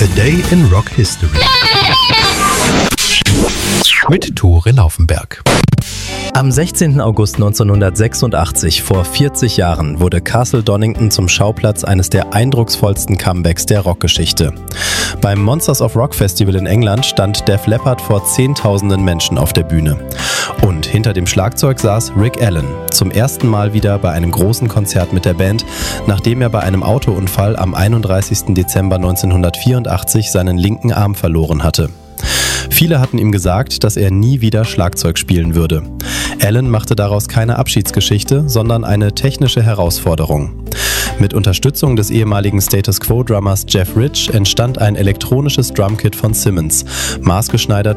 A Day in Rock History mit Tore Laufenberg. Am 16. August 1986, vor 40 Jahren, wurde Castle Donington zum Schauplatz eines der eindrucksvollsten Comebacks der Rockgeschichte. Beim Monsters of Rock Festival in England stand Def Leppard vor Zehntausenden Menschen auf der Bühne. Und hinter dem Schlagzeug saß Rick Allen, zum ersten Mal wieder bei einem großen Konzert mit der Band, nachdem er bei einem Autounfall am 31. Dezember 1984 seinen linken Arm verloren hatte. Viele hatten ihm gesagt, dass er nie wieder Schlagzeug spielen würde. Allen machte daraus keine Abschiedsgeschichte, sondern eine technische Herausforderung. Mit Unterstützung des ehemaligen Status Quo-Drummers Jeff Rich entstand ein elektronisches Drumkit von Simmons, maßgeschneidert